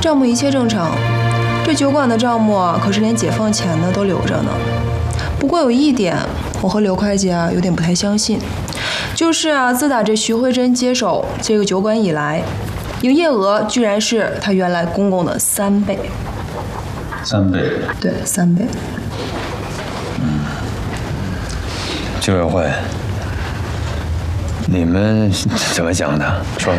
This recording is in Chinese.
账目一切正常，这酒馆的账目啊，可是连解放前的都留着呢。不过有一点，我和刘会计啊有点不太相信，就是啊，自打这徐慧珍接手这个酒馆以来，营业额居然是他原来公公的3倍。 3倍？ 对，3倍。 居委会，你们怎么讲的？说说。